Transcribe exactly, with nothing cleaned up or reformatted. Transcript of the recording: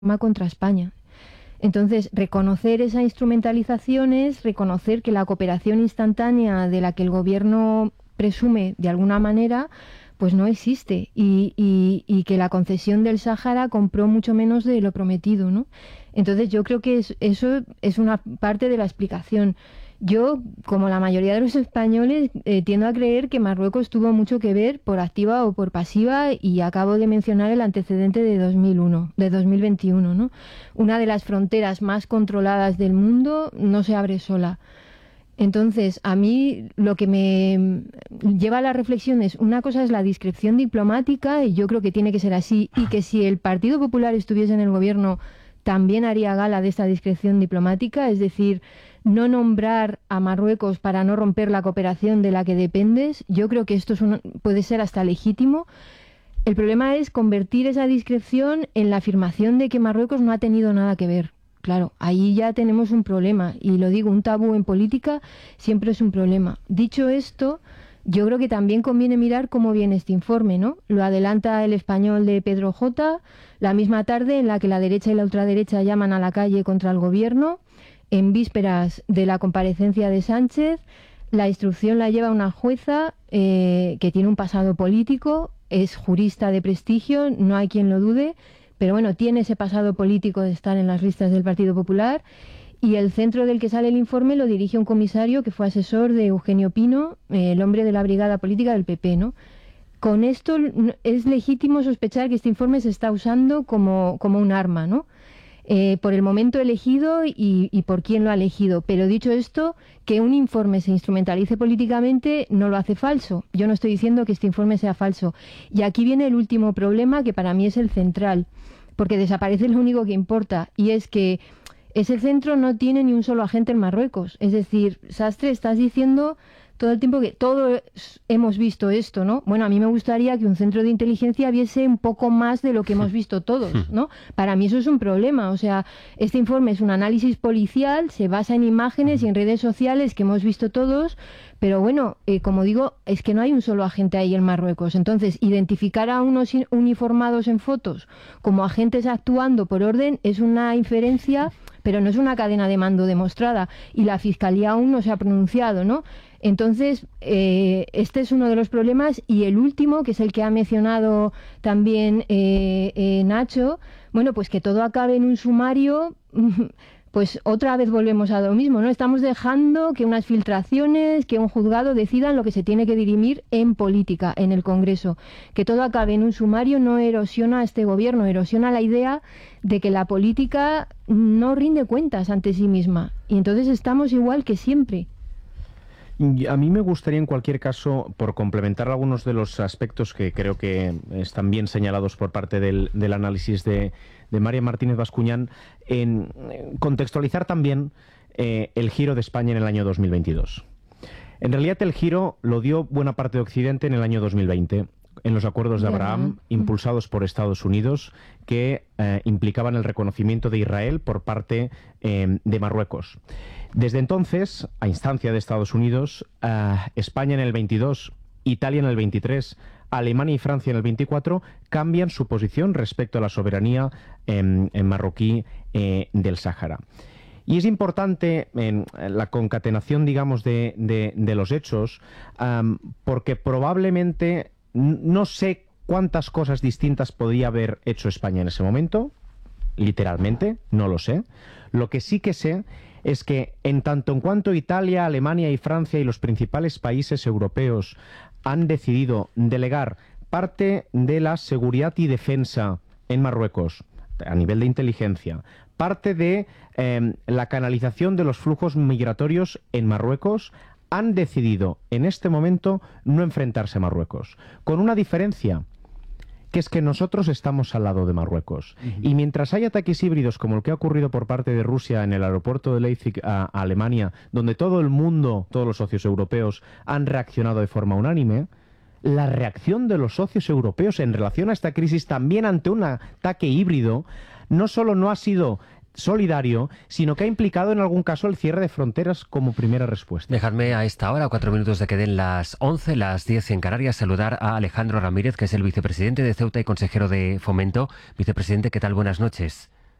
contra España. Entonces, reconocer esa instrumentalización es reconocer que la cooperación instantánea de la que el gobierno presume de alguna manera, pues no existe, y, y, y que la concesión del Sáhara compró mucho menos de lo prometido, ¿no? Entonces, yo creo que es, eso es una parte de la explicación. Yo, como la mayoría de los españoles, eh, tiendo a creer que Marruecos tuvo mucho que ver por activa o por pasiva, y acabo de mencionar el antecedente de dos mil uno, de dos mil veintiuno, ¿no? Una de las fronteras más controladas del mundo no se abre sola. Entonces, a mí lo que me lleva a la reflexión es, una cosa es la discreción diplomática, y yo creo que tiene que ser así, y que si el Partido Popular estuviese en el gobierno también haría gala de esta discreción diplomática, es decir, no nombrar a Marruecos para no romper la cooperación de la que dependes. Yo creo que esto es un, puede ser hasta legítimo. El problema es convertir esa discreción en la afirmación de que Marruecos no ha tenido nada que ver. Claro, ahí ya tenemos un problema, y lo digo, un tabú en política siempre es un problema. Dicho esto, yo creo que también conviene mirar cómo viene este informe, ¿no? Lo adelanta El Español de Pedro J, la misma tarde en la que la derecha y la ultraderecha llaman a la calle contra el gobierno, en vísperas de la comparecencia de Sánchez. La instrucción la lleva una jueza eh, que tiene un pasado político, es jurista de prestigio, no hay quien lo dude, pero bueno, tiene ese pasado político de estar en las listas del Partido Popular, y el centro del que sale el informe lo dirige un comisario que fue asesor de Eugenio Pino, eh, el hombre de la brigada política del P P, ¿no? Con esto es legítimo sospechar que este informe se está usando como, como un arma, ¿no? Eh, por el momento elegido y, y por quién lo ha elegido. Pero dicho esto, que un informe se instrumentalice políticamente no lo hace falso. Yo no estoy diciendo que este informe sea falso. Y aquí viene el último problema, que para mí es el central, porque desaparece lo único que importa, y es que ese centro no tiene ni un solo agente en Marruecos. Es decir, Sastre, estás diciendo todo el tiempo que todos hemos visto esto, ¿no? Bueno, a mí me gustaría que un centro de inteligencia viese un poco más de lo que hemos visto todos, ¿no? Para mí eso es un problema. O sea, este informe es un análisis policial, se basa en imágenes y en redes sociales que hemos visto todos, pero bueno, eh, como digo, es que no hay un solo agente ahí en Marruecos. Entonces, identificar a unos uniformados en fotos como agentes actuando por orden es una inferencia, pero no es una cadena de mando demostrada, y la Fiscalía aún no se ha pronunciado, ¿no? Entonces, eh, este es uno de los problemas, y el último, que es el que ha mencionado también eh, eh, Nacho, bueno, pues que todo acabe en un sumario, pues otra vez volvemos a lo mismo, ¿no? Estamos dejando que unas filtraciones, que un juzgado decidan lo que se tiene que dirimir en política, en el Congreso. Que todo acabe en un sumario no erosiona a este gobierno, erosiona la idea de que la política no rinde cuentas ante sí misma. Y entonces estamos igual que siempre. A mí me gustaría, en cualquier caso, por complementar algunos de los aspectos que creo que están bien señalados por parte del, del análisis de, de María Martínez Bascuñán, en contextualizar también eh, el giro de España en el año dos mil veintidós. En realidad, el giro lo dio buena parte de Occidente en el año dos mil veinte, en los acuerdos de Abraham, impulsados por Estados Unidos, que eh, implicaban el reconocimiento de Israel por parte eh, de Marruecos. Desde entonces, a instancia de Estados Unidos, eh, España en el veintidós, Italia en el veintitrés, Alemania y Francia en el veinticuatro cambian su posición respecto a la soberanía eh, en marroquí eh, del Sáhara. Y es importante en la concatenación, digamos, de, de, de los hechos, um, porque probablemente no sé cuántas cosas distintas podría haber hecho España en ese momento, literalmente, no lo sé. Lo que sí que sé es que en tanto en cuanto Italia, Alemania y Francia y los principales países europeos han decidido delegar parte de la seguridad y defensa en Marruecos, a nivel de inteligencia, parte de eh, la canalización de los flujos migratorios en Marruecos, han decidido en este momento no enfrentarse a Marruecos, con una diferencia, que es que nosotros estamos al lado de Marruecos. Uh-huh. Y mientras hay ataques híbridos como el que ha ocurrido por parte de Rusia en el aeropuerto de Leipzig a, a Alemania, donde todo el mundo, todos los socios europeos han reaccionado de forma unánime, la reacción de los socios europeos en relación a esta crisis también ante un ataque híbrido no solo no ha sido solidario, sino que ha implicado en algún caso el cierre de fronteras como primera respuesta. Dejadme a esta hora, cuatro minutos de que den las once, las diez en Canarias, saludar a Alejandro Ramírez, que es el vicepresidente de Ceuta y consejero de Fomento. Vicepresidente, ¿qué tal? Buenas noches.